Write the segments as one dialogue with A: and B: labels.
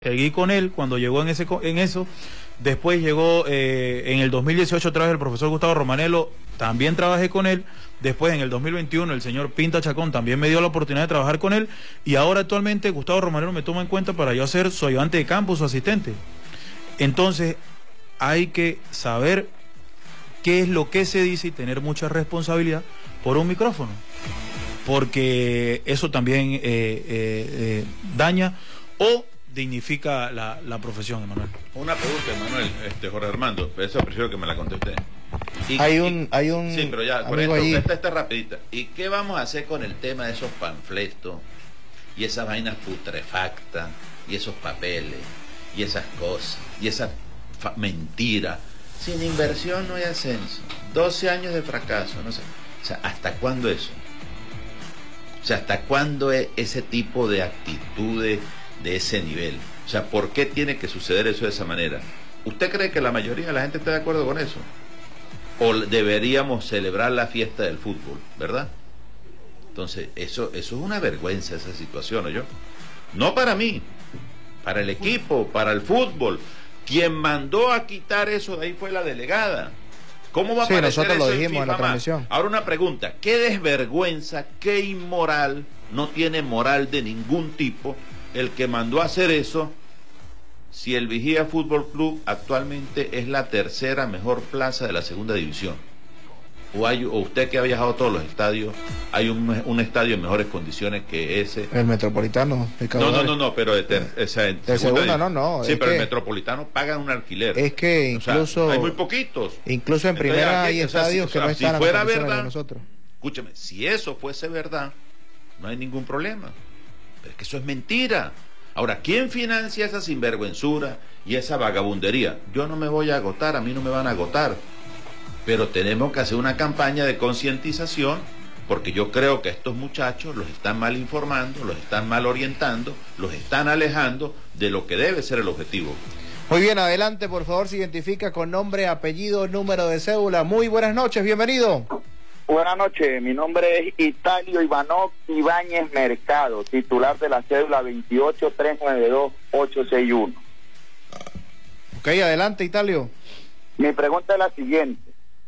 A: Seguí con él cuando llegó en eso. Después llegó en el 2018 otra vez el profesor Gustavo Romanello, también trabajé con él. Después en el 2021 el señor Pinta Chacón también me dio la oportunidad de trabajar con él. Y ahora actualmente Gustavo Romanello me toma en cuenta para yo ser su ayudante de campo, su asistente. Entonces hay que saber qué es lo que se dice y tener mucha responsabilidad por un micrófono. Porque eso también daña o dignifica la profesión, Emanuel.
B: Una pregunta, Emanuel, Jorge Armando, eso prefiero que me la conteste.
C: Hay un
B: sí, pero ya, por
C: amigo
B: esto, esta rapidita. ¿Y qué vamos a hacer con el tema de esos panfletos y esas vainas putrefactas y esos papeles y esas cosas y esa mentira? Sin inversión no hay ascenso. 12 años de fracaso, no sé. O sea, ¿hasta cuándo eso? O sea, ¿hasta cuándo es ese tipo de actitudes de ese nivel? O sea, ¿por qué tiene que suceder eso de esa manera? ¿Usted cree que la mayoría de la gente está de acuerdo con eso? ¿O deberíamos celebrar la fiesta del fútbol, verdad? Entonces, eso es una vergüenza, esa situación, ¿no? Yo, no para mí, para el equipo, para el fútbol. Quien mandó a quitar eso de ahí fue la delegada. ¿Cómo va a aparecer
C: nosotros
B: eso
C: lo dijimos en la transmisión?
B: Ahora una pregunta, ¿qué desvergüenza, qué inmoral, no tiene moral de ningún tipo el que mandó a hacer eso, si el Vigía Fútbol Club actualmente es la tercera mejor plaza de la segunda división? O usted que ha viajado a todos los estadios, hay un estadio en mejores condiciones que ese.
C: El Metropolitano.
B: No, pero de
C: segunda no.
B: Sí, pero el Metropolitano pagan un alquiler.
C: Es que incluso...
B: O sea, hay muy poquitos.
C: Incluso en primera hay estadios que no están
B: si fuera
C: a las
B: verdad,
C: de nosotros.
B: Escúchame, si eso fuese verdad, no hay ningún problema. Pero es que eso es mentira. Ahora, ¿quién financia esa sinvergüenzura y esa vagabundería? Yo no me voy a agotar, a mí no me van a agotar. Pero tenemos que hacer una campaña de concientización, porque yo creo que estos muchachos los están mal informando, los están mal orientando, los están alejando de lo que debe ser el objetivo.
C: Muy bien, adelante, por favor, se identifica con nombre, apellido, número de cédula. Muy buenas noches, bienvenido.
D: Buenas noches, mi nombre es Italio Ivanov Ibáñez Mercado, titular de la cédula 28392-861.
C: Ok, adelante, Italio.
D: Mi pregunta es la siguiente.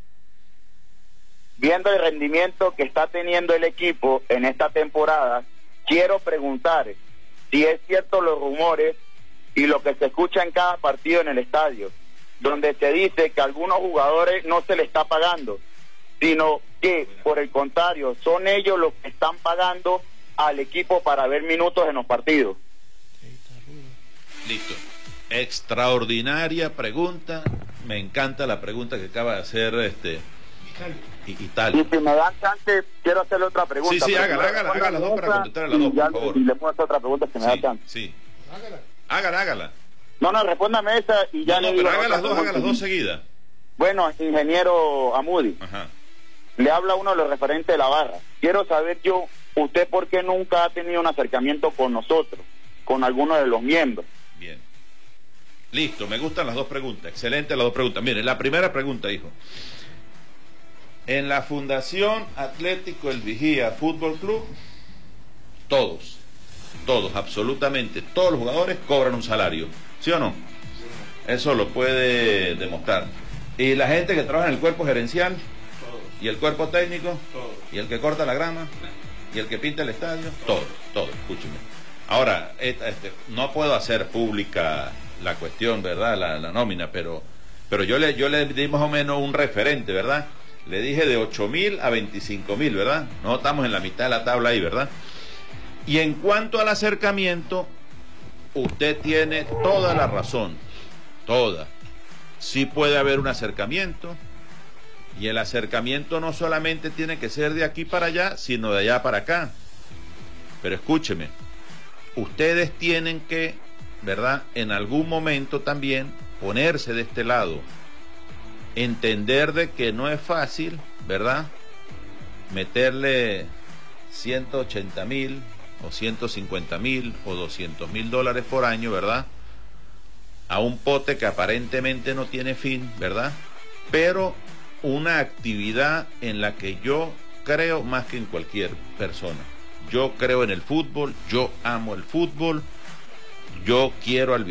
D: Viendo el rendimiento que está teniendo el equipo en esta temporada, quiero preguntar si es cierto los rumores y lo que se escucha en cada partido en el estadio, donde se dice que a algunos jugadores no se les está pagando, sino que, por el contrario, son ellos los que están pagando al equipo para ver minutos en los partidos.
B: Listo. Extraordinaria pregunta. Me encanta la pregunta que acaba de hacer Italia.
D: Y si me dan chance, quiero hacerle otra pregunta.
B: Sí, hágala las dos para contestar a las dos, por favor.
D: Y le puedo hacer otra pregunta si me da chance.
B: Sí. Hágala.
D: No, respóndame esa y ya le digo.
B: Pero haga las dos seguidas.
D: Bueno, ingeniero Amudi.
B: Ajá.
D: Le habla uno de los referentes de la barra. Quiero saber yo, usted por qué nunca ha tenido un acercamiento con nosotros, con alguno de los miembros.
B: Bien. Listo, me gustan las dos preguntas. Excelente las dos preguntas. Mire, la primera pregunta, hijo. En la Fundación Atlético El Vigía Fútbol Club, todos, absolutamente todos los jugadores cobran un salario. ¿Sí o no? Eso lo puede demostrar. Y la gente que trabaja en el cuerpo gerencial, y el cuerpo técnico, y el que corta la grama, y el que pinta el estadio, todo, escúcheme. Ahora, no puedo hacer pública la cuestión, ¿verdad? La nómina, pero yo le di más o menos un referente, ¿verdad? Le dije de 8.000 a 25.000, ¿verdad? No estamos en la mitad de la tabla ahí, ¿verdad? Y en cuanto al acercamiento, usted tiene toda la razón, toda. Sí puede haber un acercamiento, y el acercamiento no solamente tiene que ser de aquí para allá, sino de allá para acá. Pero escúcheme, ustedes tienen que, ¿verdad?, en algún momento también ponerse de este lado, entender de que no es fácil, ¿verdad?, meterle 180.000 o 150.000 o 200.000 dólares por año, ¿verdad?, a un pote que aparentemente no tiene fin, ¿verdad?, pero una actividad en la que yo creo más que en cualquier persona. Yo creo en el fútbol, yo amo el fútbol, yo quiero al